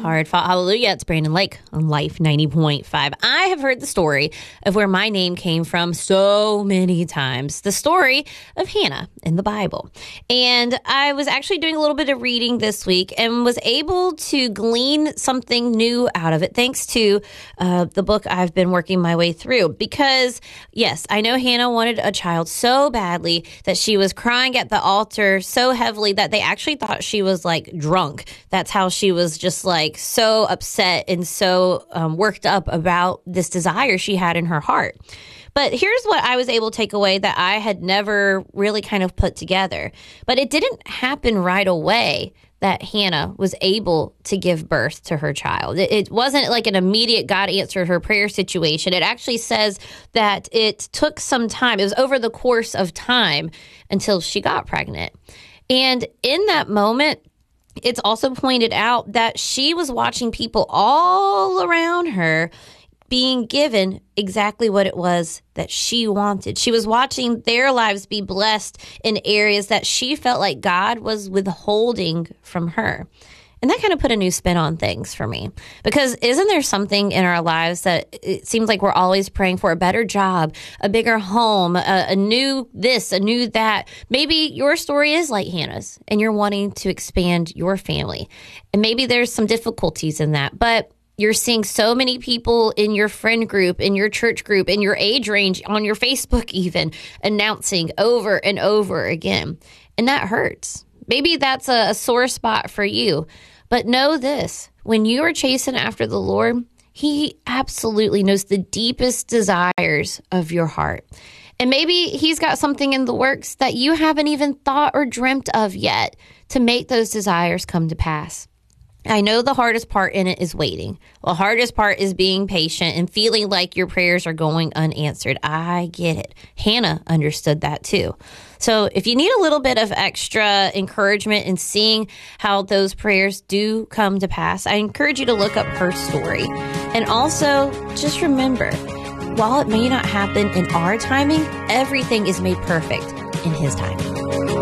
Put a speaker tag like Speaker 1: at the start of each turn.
Speaker 1: Hard Fought Hallelujah. It's Brandon Lake on Life 90.5. I have heard the story of where my name came from so many times. The story of Hannah in the Bible. And I was actually doing a little bit of reading this week and was able to glean something new out of it thanks to the book I've been working my way through. Because, yes, I know Hannah wanted a child so badly that she was crying at the altar so heavily that they actually thought she was like drunk. That's how she was just like so upset and so worked up about this desire she had in her heart. But here's what I was able to take away that I had never really kind of put together. But it didn't happen right away that Hannah was able to give birth to her child. It wasn't like an immediate God answered her prayer situation. It actually says that it took some time. It was over the course of time until she got pregnant. And in that moment, it's also pointed out that she was watching people all around her being given exactly what it was that she wanted. She was watching their lives be blessed in areas that she felt like God was withholding from her. And that kind of put a new spin on things for me. Because isn't there something in our lives that it seems like we're always praying for a better job, a bigger home, a new this, a new that? Maybe your story is like Hannah's and you're wanting to expand your family. And maybe there's some difficulties in that. But you're seeing so many people in your friend group, in your church group, in your age range, on your Facebook even, announcing over and over again. And that hurts. Maybe that's a sore spot for you. But know this, when you are chasing after the Lord, He absolutely knows the deepest desires of your heart. And maybe He's got something in the works that you haven't even thought or dreamt of yet to make those desires come to pass. I know the hardest part in it is waiting. The hardest part is being patient and feeling like your prayers are going unanswered. I get it. Hannah understood that too. So if you need a little bit of extra encouragement in seeing how those prayers do come to pass, I encourage you to look up her story. And also just remember, while it may not happen in our timing, everything is made perfect in His timing.